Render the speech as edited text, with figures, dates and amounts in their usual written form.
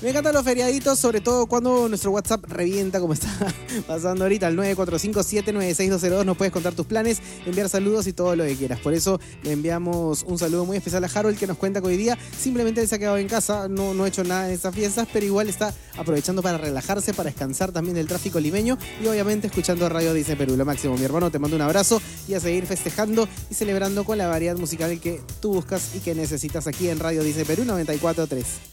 Me encantan los feriaditos, sobre todo cuando nuestro WhatsApp revienta como está pasando ahorita al 945-796-202. Nos puedes contar tus planes, enviar saludos y todo lo que quieras. Por eso le enviamos un saludo muy especial a Harold, que nos cuenta que hoy día simplemente él se ha quedado en casa, no ha hecho nada en estas fiestas, pero igual está aprovechando para relajarse, para descansar también del tráfico limeño y obviamente escuchando Radio Disney Perú. Lo máximo, mi hermano, te mando un abrazo y a seguir festejando y celebrando con la variedad musical que tú buscas y que necesitas aquí en Radio Disney Perú 94.3.